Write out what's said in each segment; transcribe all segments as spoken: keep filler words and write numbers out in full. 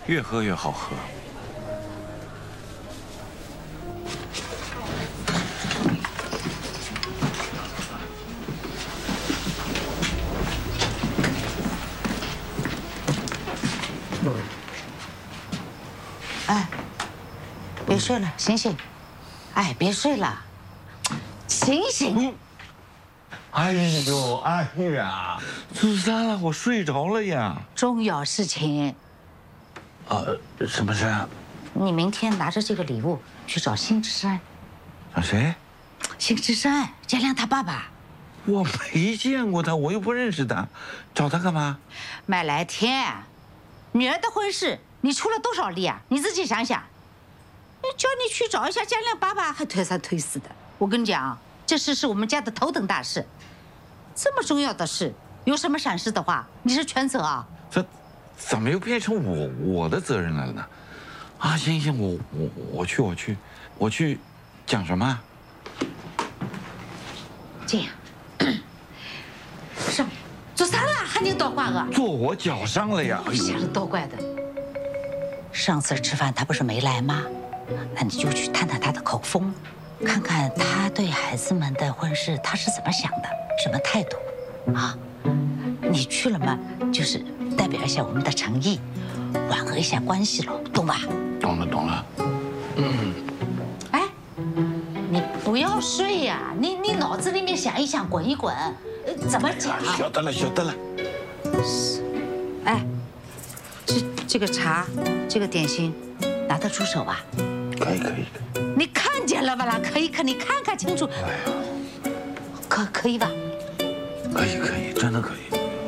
越喝越好喝。 哎，别睡了，醒醒！哎，别睡了，醒醒！ 哎呦，哎呀，苏珊了，我睡着了呀。 重要事情。 呃，什么事啊？ 你明天拿着这个礼物去找辛志山。 找谁？ 辛志山，佳亮他爸爸。 我没见过他，我又不认识他，找他干嘛？ 麦来天，女儿的婚事，你出了多少力啊？你自己想想。叫你去找一下佳亮爸爸，还推三推四的。我跟你讲，这事是我们家的头等大事，这么重要的事，有什么闪失的话，你是全责啊。 这怎么又变成我我的责任了呢？啊，行行，我我我去我去我去，讲什么？ 这样，上做啥了？还能多怪个？ 坐我脚上了呀！哎呦， 吓得多怪的。上次吃饭他不是没来吗？那你就去探探他的口风，看看他对孩子们的婚事他是怎么想的，什么态度，啊？你去了嘛，就是代表一下我们的诚意，缓和一下关系喽，懂吧？ 懂了懂了。嗯。 哎，你不要睡呀，你你脑子里面想一想，滚一滚，怎么讲？ 晓得了晓得了。 是，哎，这这个茶，这个点心，拿得出手吧？ 可以可以。 你看见了吧啦？可以可，你看看清楚。哎呀，可可以吧？ 可以可以，真的可以。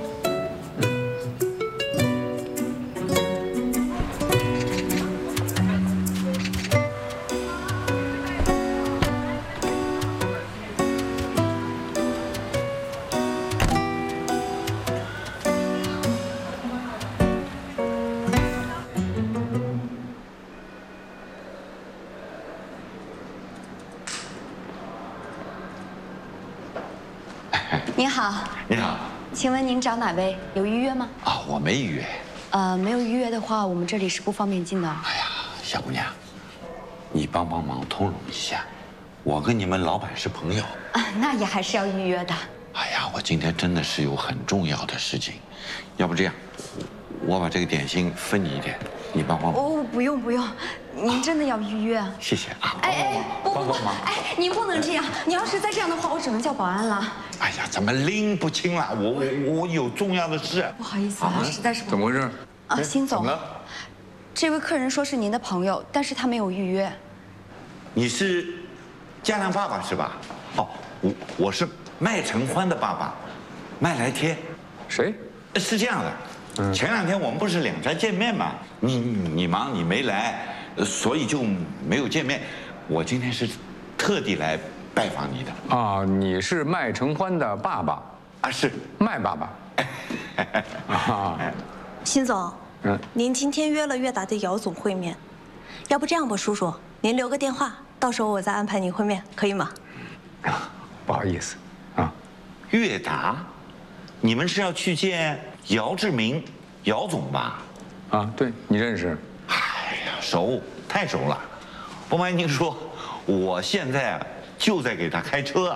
您好， 你好。 请问您找哪位？有预约吗？ 啊，我没预约。 呃，没有预约的话，我们这里是不方便进的。 哎呀，小姑娘，你帮帮忙通融一下，我跟你们老板是朋友。 啊，那也还是要预约的。 哎呀，我今天真的是有很重要的事情，要不这样，我把这个点心分你一点，你帮帮忙。 哦，不用不用，您真的要预约啊？ 谢谢啊。 哎哎，不不不， 帮帮忙。 哎，您不能这样，你要是再这样的话，我只能叫保安了。 哎呀，怎么拎不清了？我我我有重要的事。 不好意思啊，实在是不。 怎么回事？ 啊，辛总， 怎么了？ 这位客人说是您的朋友，但是他没有预约。 你是佳亮爸爸是吧？哦，我我是麦承欢的爸爸，麦来天。 谁？ 是这样的，嗯、前两天我们不是两家见面嘛？你你忙你没来，所以就没有见面。我今天是特地来拜访你的。 啊，你是麦承欢的爸爸啊？是麦爸爸。啊， 辛总，嗯，您今天约了悦达的姚总会面，要不这样吧，叔叔，您留个电话，到时候我再安排您会面，可以吗？ 啊，不好意思，啊， 悦达，你们是要去见姚志明姚总吧？ 啊，对，你认识？ 哎呀，熟，太熟了。不瞒您说，我现在啊就在给他开车。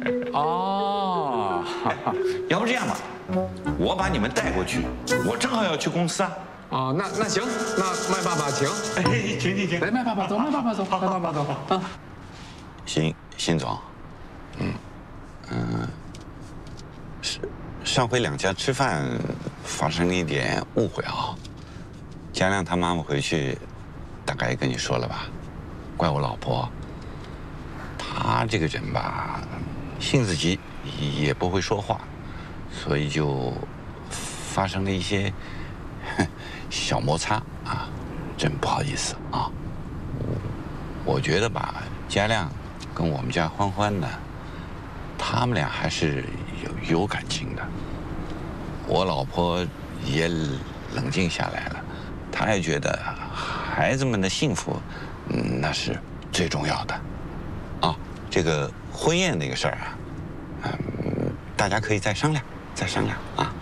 哦， 要不这样吧，我把你们带过去，我正好要去公司啊。 哦，那那行，那麦爸爸请。 哎，请请请， 来，麦爸爸走，麦爸爸走，麦爸爸走啊。 辛辛总，嗯嗯，是上回两家吃饭发生了一点误会啊。佳亮他妈妈回去大概跟你说了吧，怪我老婆。她这个人吧，性子急，也不会说话，所以就发生了一些小摩擦啊，真不好意思啊。我觉得吧，佳亮跟我们家欢欢呢，他们俩还是有有感情的。我老婆也冷静下来了，她也觉得孩子们的幸福，嗯，那是最重要的。啊，这个婚宴那个事儿啊，嗯，大家可以再商量，再商量啊。